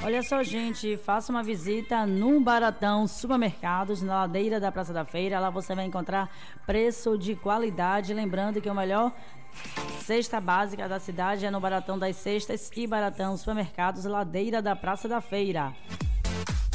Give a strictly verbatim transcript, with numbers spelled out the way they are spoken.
Olha só, gente, faça uma visita no Baratão Supermercados, na ladeira da Praça da Feira. Lá você vai encontrar preço de qualidade. Lembrando que o melhor cesta básica da cidade é no Baratão das Cestas e Baratão Supermercados, ladeira da Praça da Feira.